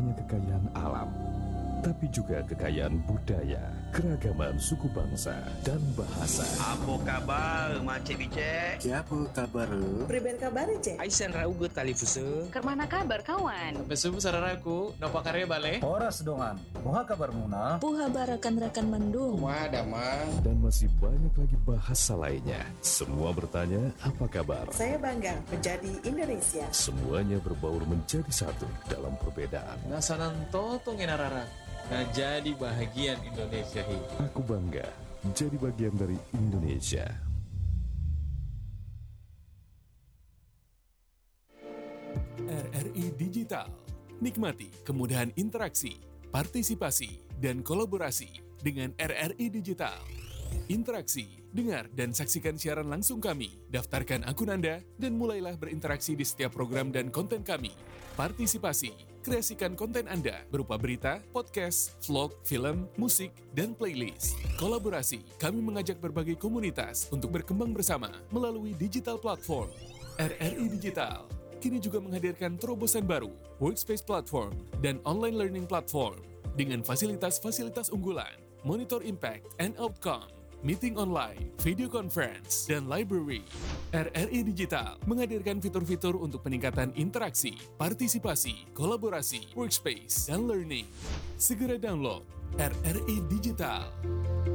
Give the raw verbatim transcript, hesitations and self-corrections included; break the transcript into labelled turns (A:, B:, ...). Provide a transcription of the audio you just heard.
A: hanya kekayaan alam, tapi juga kekayaan budaya, keragaman suku bangsa, dan bahasa.
B: Apa kabar, Macik Bicek?
C: Siapa kabar?
D: Priben kabar, Cek?
E: Aisan raugut kali fuse.
F: Kermana kabar, kawan?
E: Besubu sararaku, napa karya bale?
C: Horas dongan. Moha kabar muna?
G: Puha barakan-rakan mendung.
E: Wada mang.
A: Dan masih banyak lagi bahasa lainnya. Semua bertanya, apa kabar?
D: Saya bangga menjadi Indonesia.
A: Semuanya berbaur menjadi satu dalam perbedaan.
E: Nasanan toto ngenarara. Nah jadi bahagian Indonesia hi.
A: Aku bangga jadi bagian dari Indonesia.
H: R R I Digital. Nikmati kemudahan interaksi, partisipasi, dan kolaborasi dengan R R I Digital. Interaksi, dengar dan saksikan siaran langsung kami, daftarkan akun Anda, dan mulailah berinteraksi di setiap program dan konten kami. Partisipasi, kreasikan konten Anda berupa berita, podcast, vlog, film, musik, dan playlist. Kolaborasi, kami mengajak berbagai komunitas untuk berkembang bersama melalui digital platform. R R I Digital kini juga menghadirkan terobosan baru, workspace platform, dan online learning platform dengan fasilitas-fasilitas unggulan, monitor impact and outcome, meeting online, video conference, dan library. R R I Digital menghadirkan fitur-fitur untuk peningkatan interaksi, partisipasi, kolaborasi, workspace, dan learning. Segera download R R I Digital.